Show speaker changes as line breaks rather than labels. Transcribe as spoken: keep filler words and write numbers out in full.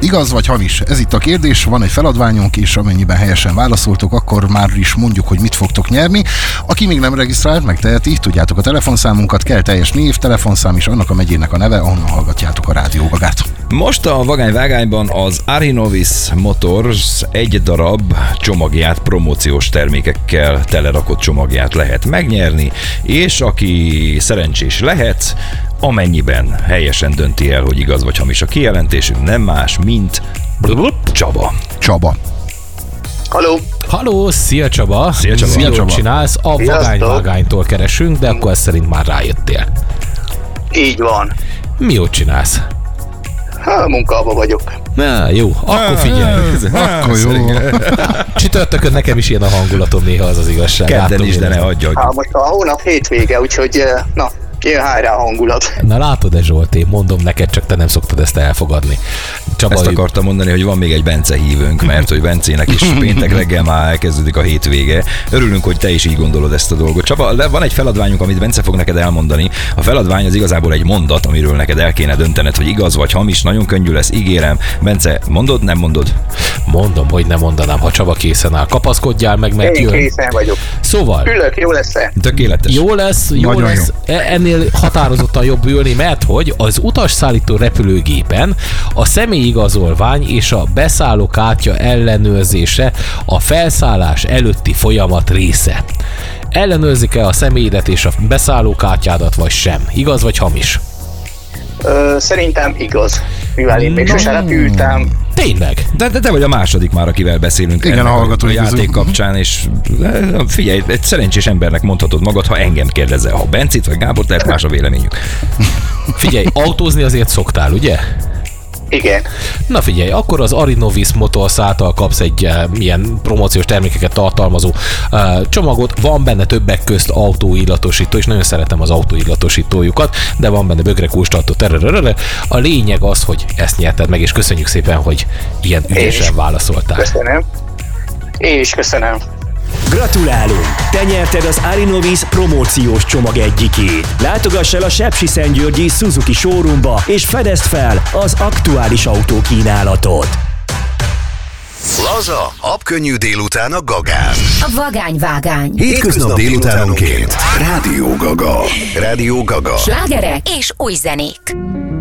Igaz vagy hamis? Ez itt a kérdés, van egy feladványunk, és amennyiben helyesen válaszoltok, akkor már is mondjuk, hogy mit fogtok nyerni. Aki még nem regisztrált, megteheti, tudjátok a telefonszámunkat, kell teljes név, telefonszám és annak a megyének a neve, ahonnan hallgatjátok a Rádió Gagát.
Most a Vagány-vágányban az Arinovis Motors egy darab csomagját, promóciós termékekkel telerakott csomagját lehet megnyerni, és aki szerencsés lehet, amennyiben helyesen dönti el, hogy igaz vagy hamis a kijelentésünk, nem más, mint Csaba.
Csaba.
Halló!
Halló, szia Csaba!
Szia Csaba!
Szia,
Csaba.
csinálsz? A Vagány-vágánytól keresünk, de akkor ezt szerint már rájöttél.
Így van.
Miót csinálsz?
Ha, munkában vagyok.
Na, jó, akkor figyelj.
Akkor jó.
Csütörtökön nekem is ilyen a hangulatom néha, az az igazság.
Kedden
Látom
is, de
én.
ne hagyja.
Hát most a hónap hétvége, úgyhogy na, jön há rá a hangulat.
Na látod-e Zsolt, én mondom neked, csak te nem szoktad ezt elfogadni. Csaba,
Ezt akartam mondani, hogy van még egy Bence hívőnk, mert hogy Bencének is péntek reggel már elkezdődik a hétvége. Örülünk, hogy te is így gondolod ezt a dolgot. Csaba, van egy feladványunk, amit Bence fog neked elmondani. A feladvány az igazából egy mondat, amiről neked el kéne döntened, hogy igaz vagy hamis. Nagyon könnyű lesz, ígérem. Bence, mondod, nem mondod?
mondom, hogy nem mondanám, ha Csaba készen áll. Kapaszkodjál meg, mert
Én
jön.
készen vagyok.
Szóval,
Ülök, jó lesz-e?
Tökéletes.
jó lesz, jó
Nagyon
lesz.
jó.
E- Ennél határozottan jobb ülni, mert hogy az utasszállító repülőgépen a személyigazolvány és a beszállókártya ellenőrzése a felszállás előtti folyamat része. Ellenőrzik-e a személyedet és a beszállókártyádat, vagy sem? Igaz vagy hamis?
Ö, szerintem igaz. Mivel én még
No.
sose repültem.
Tényleg?
De, de te vagy a második már, akivel beszélünk.
Igen,
ennek
a hallgatói
a játék
közül.
kapcsán, és figyelj, egy szerencsés embernek mondhatod magad, ha engem kérdezel. Ha Bencit vagy Gábor, lehet más a véleményük.
Figyelj, autózni azért szoktál, ugye?
Igen.
Na figyelj, akkor az Arinovis Motors által kapsz egy uh, milyen promóciós termékeket tartalmazó uh, csomagot, van benne többek közt autóillatosító, és nagyon szeretem az autóillatosítójukat, de van benne bögre, kóstartó, tererere. A lényeg az, hogy ezt nyerted meg, és köszönjük szépen, hogy ilyen ügyesen válaszoltál.
Köszönöm. Én is köszönöm.
Gratulálunk! Te nyerted az Arinovis promóciós csomag egyikét. Látogass el a Sepsiszentgyörgyi Suzuki showroomba, és fedezd fel az aktuális autókínálatot.
Laza, habkönnyű délután a Gagán.
A Vagány-vágány.
Hétköznap délutánonként. Rádió Gaga. Rádió Gaga.
Slágerek és új zenék.